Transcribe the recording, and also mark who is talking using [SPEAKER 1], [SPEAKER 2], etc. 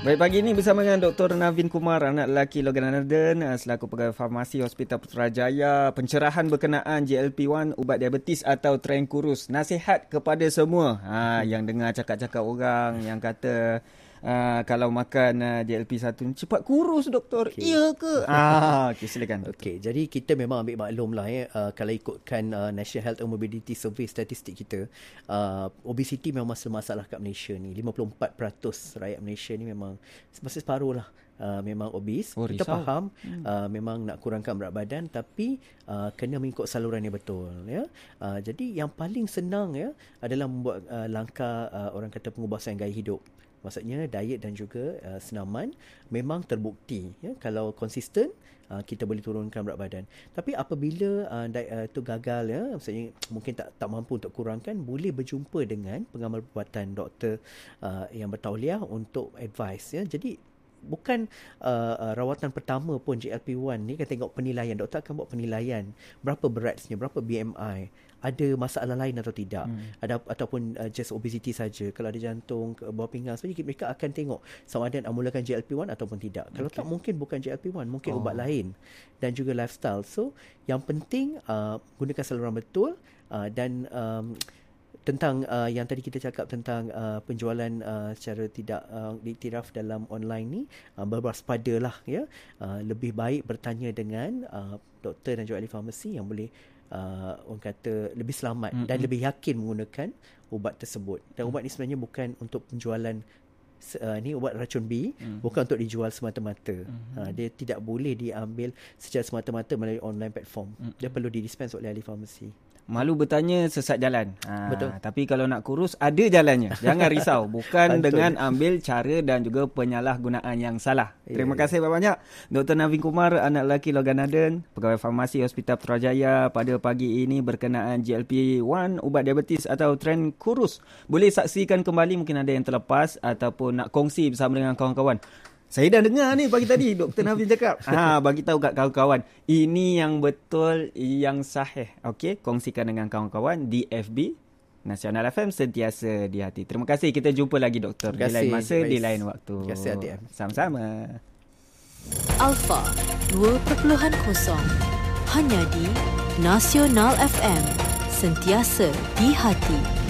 [SPEAKER 1] Baik, pagi ini bersama dengan Dr. Navin Kumar, anak lelaki Logan Arden, selaku pegawai farmasi Hospital Putrajaya. Pencerahan berkenaan GLP-1, ubat diabetes atau tren kurus. Nasihat kepada semua yang dengar cakap-cakap orang yang kata kalau makan GLP-1 cepat kurus, doktor. Okay. Iya ke? Okay, silakan.
[SPEAKER 2] Okey, jadi kita memang ambil maklum lah kalau ikutkan National Health and Mobility Survey statistik kita, obesity memang masalah kat Malaysia ni. 54% rakyat Malaysia ni memang masih separuh lah. Memang obes. Kita faham memang nak kurangkan berat badan, tapi kena mengikut saluran yang betul, ya. Jadi yang paling senang adalah membuat langkah orang kata pengubasan gaya hidup. Maksudnya diet dan juga senaman memang terbukti, ya, kalau konsisten kita boleh turunkan berat badan. Tapi apabila diet itu gagal, ya, maksudnya mungkin tak mampu untuk kurangkan, boleh berjumpa dengan pengamal perubatan doktor yang bertauliah untuk advice, ya. Jadi bukan rawatan pertama pun GLP-1 ni kan tengok penilaian. Doktor akan buat penilaian berapa beratnya, berapa BMI, ada masalah lain atau tidak, ada ataupun just obesity saja. Kalau ada jantung, bawah pinggang saja, mereka akan tengok sama ada nak mulakan GLP-1 ataupun tidak. Kalau tak, mungkin bukan GLP-1, mungkin ubat lain dan juga lifestyle. So yang penting gunakan saluran betul, dan tentang yang tadi kita cakap tentang penjualan secara tidak diiktiraf dalam online ni, berwaspadalah, ya. Lebih baik bertanya dengan doktor dan juga ahli farmasi yang boleh orang kata lebih selamat dan lebih yakin menggunakan ubat tersebut. Dan ubat ni sebenarnya bukan untuk penjualan, ni ubat racun B, bukan untuk dijual semata-mata. Dia tidak boleh diambil secara semata-mata melalui online platform. Dia perlu didispense oleh ahli farmasi.
[SPEAKER 1] Malu bertanya, sesat jalan.
[SPEAKER 2] Betul.
[SPEAKER 1] Tapi kalau nak kurus, ada jalannya. Jangan risau. Bukan dengan ambil cara dan juga penyalahgunaan yang salah. Terima kasih banyak Dr. Navin Kumar, anak lelaki Logan Arden, pegawai farmasi Hospital Putrajaya, pada pagi ini berkenaan GLP-1, ubat diabetes atau tren kurus. Boleh saksikan kembali, mungkin ada yang terlepas ataupun nak kongsi bersama dengan kawan-kawan. Saya dah dengar ni pagi tadi Dr. Navin cakap. Bagi tahu kat kawan-kawan. Ini yang betul, yang sahih. Okey, kongsikan dengan kawan-kawan di FB Nasional FM, sentiasa di hati. Terima kasih. Kita jumpa lagi, doktor, di lain masa, di lain waktu.
[SPEAKER 2] Terima kasih, ATM.
[SPEAKER 1] Sama-sama.
[SPEAKER 3] Alpha 2.0 hanya di Nasional FM, sentiasa di hati.